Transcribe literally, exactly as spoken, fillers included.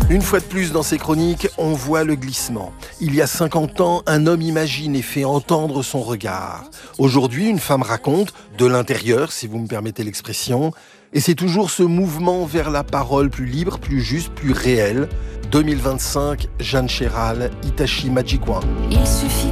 Une fois de plus dans ces chroniques, on voit le glissement. Il y a cinquante ans, un homme imagine et fait entendre son regard. Aujourd'hui, une femme raconte, de l'intérieur, si vous me permettez l'expression, et c'est toujours ce mouvement vers la parole plus libre, plus juste, plus réelle. deux mille vingt-cinq, Jeanne Chéral, Itachi Majikwan. Il suffit